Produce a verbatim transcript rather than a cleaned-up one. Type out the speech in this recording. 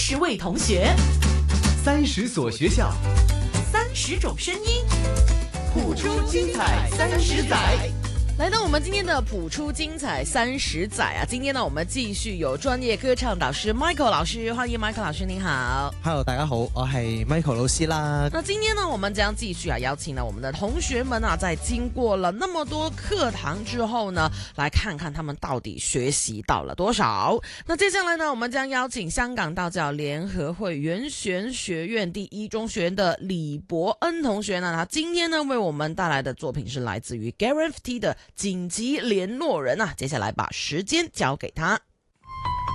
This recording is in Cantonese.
十位同学， 三十所学校， 三十种声音，谱出精彩三十载。 来到我们今天的谱出精彩三十载啊！今天呢，我们繼續有專業歌唱導師 Michael 老師，歡迎 Michael 老師，您好。 Hello， 大家好，我係 Michael 老師啦。 那今天呢，我們將繼續啊邀請了我們的同學們啊，在經過了那麼多課堂之後呢，來看看他們到底學習到了多少。那接下來呢，我們將邀請香港道教聯合會元玄學院第一中學的李伯恩同學呢，他今天呢為我們帶來的作品是來自於 Guarantee 的緊急聯絡人啊，接下來把時間交給他。